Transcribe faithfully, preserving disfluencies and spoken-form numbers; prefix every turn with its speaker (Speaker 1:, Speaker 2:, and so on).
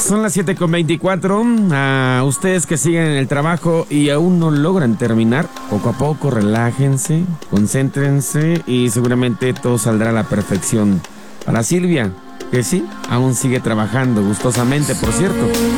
Speaker 1: Son las siete con veinticuatro. A ustedes que siguen en el trabajo y aún no logran terminar, poco a poco relájense, concéntrense y seguramente todo saldrá a la perfección. Para Silvia, que sí, aún sigue trabajando gustosamente, por cierto.